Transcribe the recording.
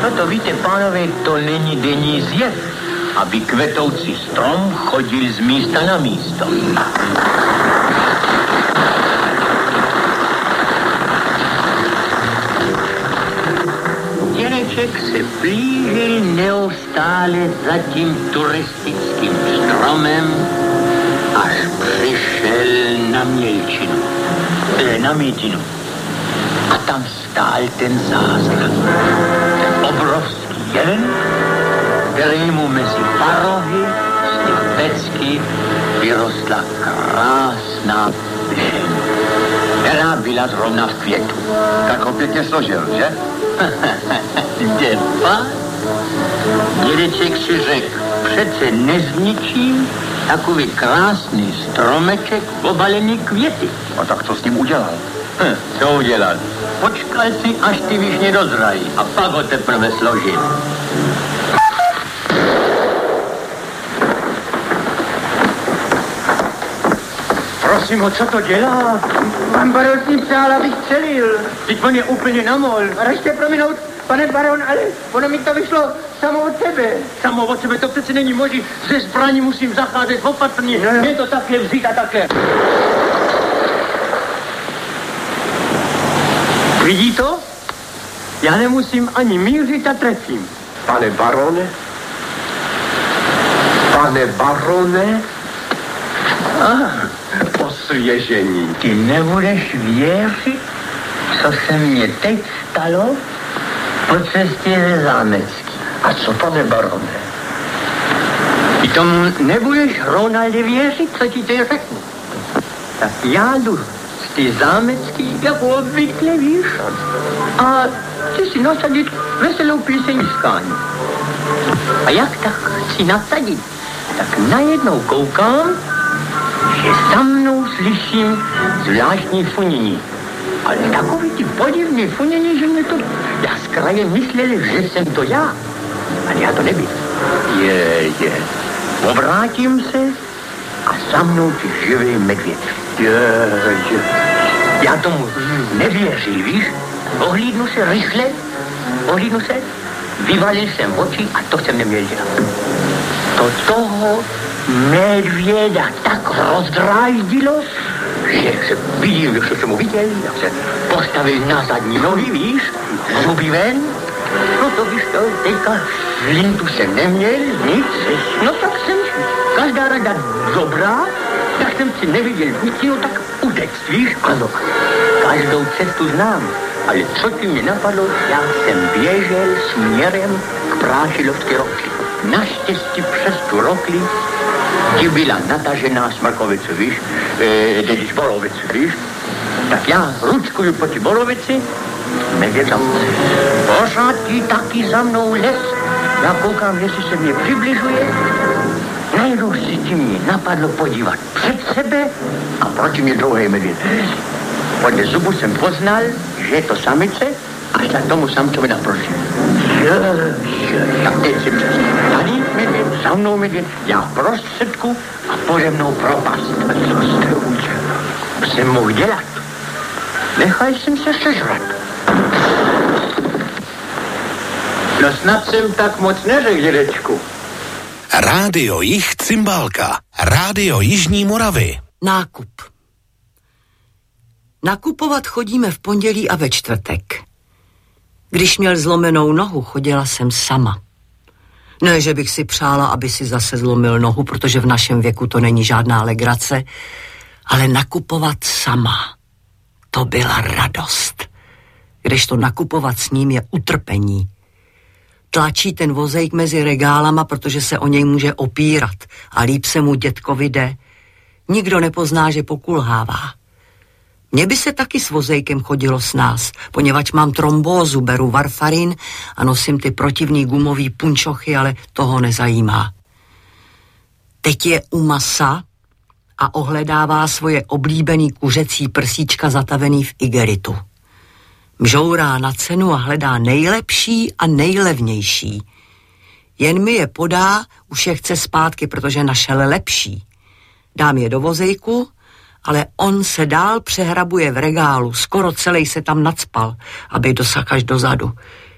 Toto víte, pánové, to není denní zjev, aby kvetoucí strom chodil z místa na místo. Dědeček se blížil neustále za tím turistickým stromem, až přišel na Mělčinu. Na Mítinu. A tam stál ten zázrak. Obrovský jelen, kterému mezi parohy z těch pecky vyrostla krásná žena, která byla zrovna v květu. Tak ho pěkně složil, že? Děpa? Dědeček si řekl, přece nezničím takový krásný stromeček obalený květy. A tak co s ním udělal? Co udělal? Počkal si, až ty višně dozrají a pak ho teprve složil. Prosím ho, co to dělá? Pan baron s ním přál, abych střelil. Teď on je úplně namol. Ražte prominout, pane baron, ale ono mi to vyšlo samo od sebe. Samo od sebe, to přece není možné. Ze zbraní musím zacházet opatrně. No. Je to také vzít a také. Vidí to? Já nemusím ani mířit a trefím. Pane barone? Pane barone? Osvěžení. Ty nebudeš věřit, co se mně teď stalo po cestě ze Zámecký. A co, pane barone? Ty tomu nebudeš, Ronalde, věřit, co ti teď řeknu. Tak já jdu z ty Zámecký, jako obvykle, víš, a chci si nasadit veselou píseňskání. A jak tak chci nasadit, tak najednou koukám, že za mnou slyším zvláštní funění. Ale takový ty podivný funění, že mě to... Já z kraje myslel, že jsem to já. Ale já to nebyl. Je. Obrátím se a za mnou ty živý medvěd. Je. Já tomu nevěřil, víš? Ohlídnu se, vyvalil jsem oči a to jsem neměl dělat. To toho medvěda tak rozdráždilo, že se viděl, že jsem ho viděl, jak se postavil na zadní nohy, víš, zuby ven. No to víš to, teďka lintu jsem neměl, nic, no tak jsem každá rada dobrá, tak jsem si neviděl nic, no tak udect, víš, ano, každou cestu znám, ale co ti mi napadlo, já jsem běžel směrem k Prášilovské rokli. Naštěstí přes tu rokli ti byla natažená smrkovice, víš, tedy borovice, víš. Tak já ručkuju po ty borovici, medvěd tam pořád ti taky za mnou les. Já koukám, jestli se mě přibližuje. Najednou si ti mě napadlo podívat před sebe a proti mě druhý medvěd. Podle zubu jsem poznal, že je to samice a šla tomu samcovi naproti. Tak teď si přesně tady medvěd, za mnou medvěd, já v prostředku a pode mnou propast. A co jste udělal? Jsem mohl dělat. Nechaj jsem se sežrat. No snad jsem tak moc neřekl, dědečku. Rádio Jih Cymbálka. Rádio Jižní Moravy. Nákup. Nakupovat chodíme v pondělí a ve čtvrtek. Když měl zlomenou nohu, chodila jsem sama. Ne, že bych si přála, aby si zase zlomil nohu, protože v našem věku to není žádná legrace, ale nakupovat sama, to byla radost. Kdežto nakupovat s ním je utrpení. Tlačí ten vozejk mezi regálama, protože se o něj může opírat a líp se mu dětkovi jde. Nikdo nepozná, že pokulhává. Mně by se taky s vozejkem chodilo s nás, poněvadž mám trombózu, beru varfarin a nosím ty protivný gumový punčochy, ale toho nezajímá. Teď je u masa a ohledává svoje oblíbený kuřecí prsíčka zatavený v igelitu. Mžourá na cenu a hledá nejlepší a nejlevnější. Jen mi je podá, už je chce zpátky, protože našel lepší. Dám je do vozejku, ale on se dál přehrabuje v regálu, skoro celý se tam nacpal, aby dosáhl až dozadu.